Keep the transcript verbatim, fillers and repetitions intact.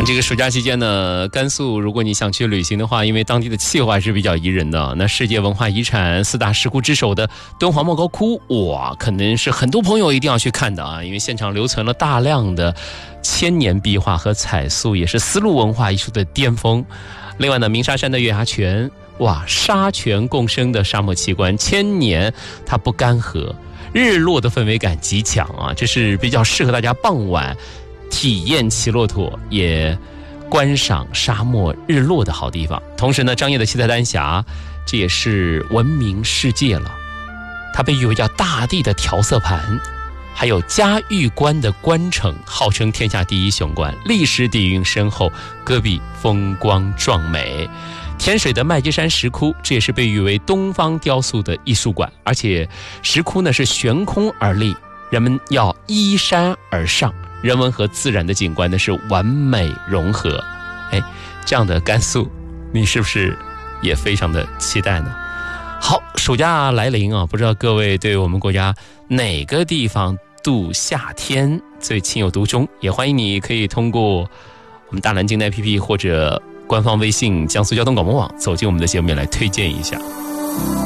这个暑假期间呢，甘肃如果你想去旅行的话，因为当地的气候还是比较宜人的。那世界文化遗产四大石窟之首的敦煌莫高窟，哇，可能是很多朋友一定要去看的啊，因为现场留存了大量的千年壁画和彩塑，也是丝路文化艺术的巅峰。另外呢，鸣沙山的月牙泉，哇，沙泉共生的沙漠奇观，千年它不干涸，日落的氛围感极强啊，这是比较适合大家傍晚体验骑骆驼也观赏沙漠日落的好地方。同时呢，张掖的七彩丹霞这也是闻名世界了，它被誉为叫大地的调色盘。还有嘉峪关的关城，号称天下第一雄关，历史底蕴深厚，戈壁风光壮美。天水的麦积山石窟，这也是被誉为东方雕塑的艺术馆，而且石窟呢是悬空而立，人们要依山而上，人文和自然的景观呢是完美融合。哎，这样的甘肃，你是不是也非常的期待呢？好，暑假来临啊，不知道各位对我们国家哪个地方度夏天最情有独钟？也欢迎你可以通过我们大南京的 A P P 或者官方微信江苏交通广播网走进我们的节目来推荐一下。